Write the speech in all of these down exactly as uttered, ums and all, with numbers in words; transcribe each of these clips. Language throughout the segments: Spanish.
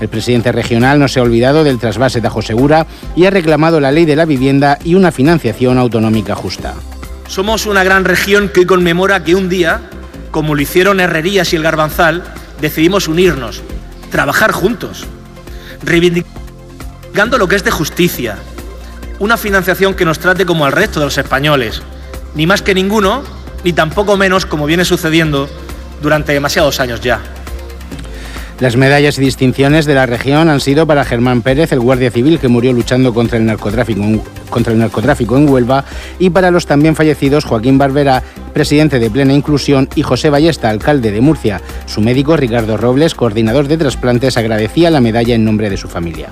El presidente regional no se ha olvidado del trasvase Tajo Segura y ha reclamado la ley de la vivienda y una financiación autonómica justa. Somos una gran región que hoy conmemora que un día, como lo hicieron Herrerías y el Garbanzal, decidimos unirnos, trabajar juntos, reivindicando lo que es de justicia, una financiación que nos trate como al resto de los españoles, ni más que ninguno, ni tampoco menos como viene sucediendo durante demasiados años ya. Las medallas y distinciones de la región han sido para Germán Pérez, el guardia civil que murió luchando contra el narcotráfico, contra el narcotráfico en Huelva, y para los también fallecidos Joaquín Barberá, presidente de Plena Inclusión, y José Ballesta, alcalde de Murcia. Su médico, Ricardo Robles, coordinador de trasplantes, agradecía la medalla en nombre de su familia.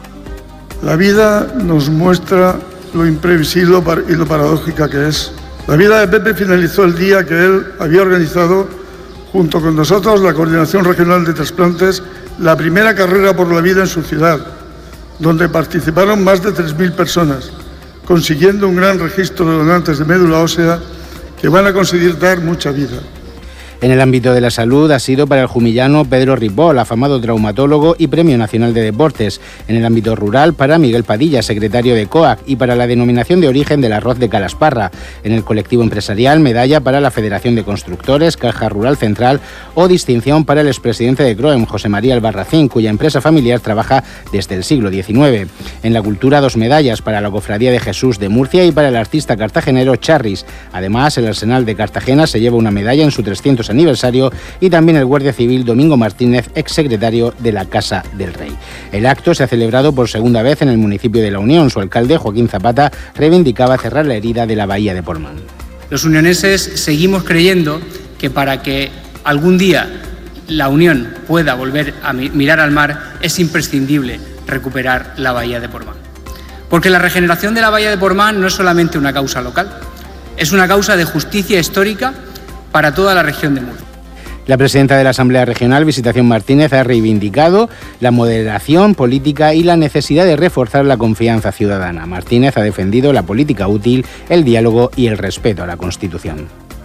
La vida nos muestra lo imprevisible y lo paradójica que es. La vida de Pepe finalizó el día que él había organizado, junto con nosotros, la Coordinación Regional de Trasplantes, la primera carrera por la vida en su ciudad, donde participaron más de tres mil personas, consiguiendo un gran registro de donantes de médula ósea que van a conseguir dar mucha vida. En el ámbito de la salud ha sido para el jumillano Pedro Ripoll, afamado traumatólogo y Premio Nacional de Deportes. En el ámbito rural para Miguel Padilla, secretario de COAC, y para la denominación de origen del arroz de Calasparra. En el colectivo empresarial, medalla para la Federación de Constructores, Caja Rural Central, o distinción para el expresidente de CROEM, José María Albarracín, cuya empresa familiar trabaja desde el siglo diecinueve. En la cultura, dos medallas para la Cofradía de Jesús de Murcia y para el artista cartagenero Charris. Además, el Arsenal de Cartagena se lleva una medalla en su trescientos aniversario, y también el guardia civil Domingo Martínez, exsecretario de la Casa del Rey. El acto se ha celebrado por segunda vez en el municipio de La Unión. Su alcalde, Joaquín Zapata, reivindicaba cerrar la herida de la bahía de Portmán. Los unioneses seguimos creyendo que para que algún día la Unión pueda volver a mirar al mar es imprescindible recuperar la bahía de Portmán. Porque la regeneración de la bahía de Portmán no es solamente una causa local, es una causa de justicia histórica para toda la región de Murcia. La presidenta de la Asamblea Regional, Visitación Martínez, ha reivindicado la moderación política y la necesidad de reforzar la confianza ciudadana. Martínez ha defendido la política útil, el diálogo y el respeto a la Constitución.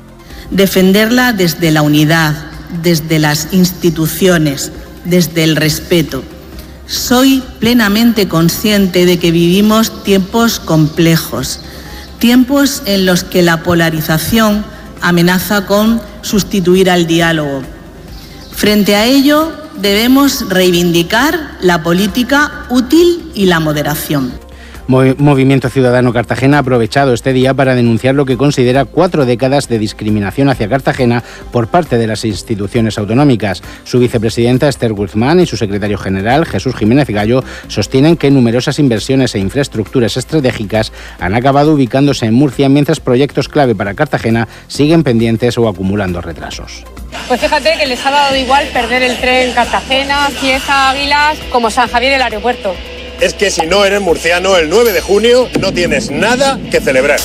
Defenderla desde la unidad, desde las instituciones, desde el respeto. Soy plenamente consciente de que vivimos tiempos complejos, tiempos en los que la polarización amenaza con sustituir al diálogo. Frente a ello, debemos reivindicar la política útil y la moderación. Movimiento Ciudadano Cartagena ha aprovechado este día para denunciar lo que considera cuatro décadas de discriminación hacia Cartagena por parte de las instituciones autonómicas. Su vicepresidenta Esther Guzmán y su secretario general Jesús Jiménez Gallo sostienen que numerosas inversiones e infraestructuras estratégicas han acabado ubicándose en Murcia, mientras proyectos clave para Cartagena siguen pendientes o acumulando retrasos. Pues fíjate que les ha dado igual perder el tren Cartagena, Cieza, Águilas, como San Javier el aeropuerto. Es que si no eres murciano, el nueve de junio no tienes nada que celebrar.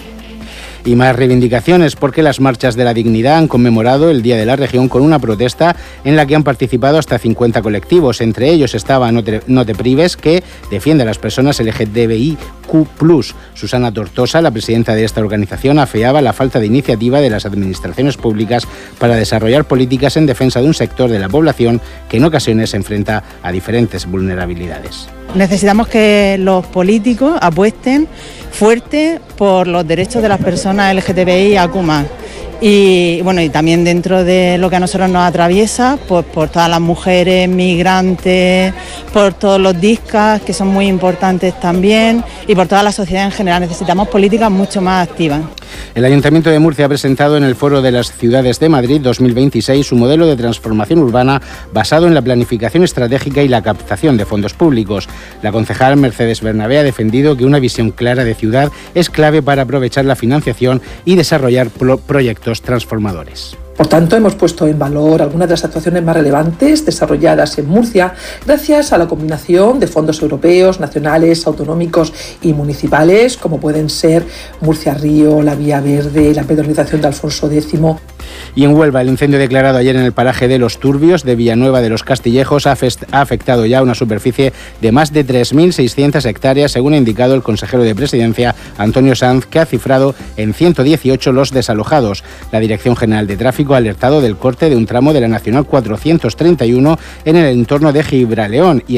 Y más reivindicaciones, porque las marchas de la dignidad han conmemorado el Día de la Región con una protesta en la que han participado hasta cincuenta colectivos. Entre ellos estaba No te, no te prives, que defiende a las personas L G T B I Q plus. Susana Tortosa, la presidenta de esta organización, afeaba la falta de iniciativa de las administraciones públicas para desarrollar políticas en defensa de un sector de la población que en ocasiones se enfrenta a diferentes vulnerabilidades. Necesitamos que los políticos apuesten fuerte por los derechos de las personas L G T B I A Q más. Y bueno, y también dentro de lo que a nosotros nos atraviesa, pues por todas las mujeres migrantes, por todos los discas, que son muy importantes también, y por toda la sociedad en general. Necesitamos políticas mucho más activas. El Ayuntamiento de Murcia ha presentado en el Foro de las Ciudades de Madrid dos mil veintiséis su modelo de transformación urbana basado en la planificación estratégica y la captación de fondos públicos. La concejal Mercedes Bernabé ha defendido que una visión clara de ciudad es clave para aprovechar la financiación y desarrollar pro- proyectos transformadores. Por tanto, hemos puesto en valor algunas de las actuaciones más relevantes desarrolladas en Murcia gracias a la combinación de fondos europeos, nacionales, autonómicos y municipales, como pueden ser Murcia Río, la Vía Verde, la peatonalización de Alfonso décimo. Y en Huelva, el incendio declarado ayer en el paraje de Los Turbios de Villanueva de los Castillejos ha, fest- ha afectado ya una superficie de más de tres mil seiscientas hectáreas, según ha indicado el consejero de Presidencia, Antonio Sanz, que ha cifrado en ciento dieciocho los desalojados. La Dirección General de Tráfico ha alertado del corte de un tramo de la Nacional cuatrocientos treinta y uno en el entorno de Gibraleón y